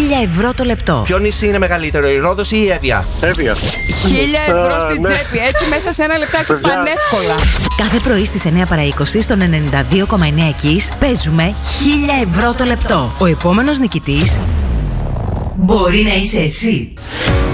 1.000 ευρώ το λεπτό. Ποιο νησί είναι μεγαλύτερο, η Ρόδος ή η Εύβοια? Εύβοια. 1.000 ευρώ στην τσέπη. Έτσι μέσα σε ένα λεπτάκι πανεύκολα. Κάθε πρωί στις 9 παρά 20 στον 92,9 Kiss παίζουμε 1.000 ευρώ το λεπτό. Ο επόμενος νικητής μπορεί να είσαι εσύ.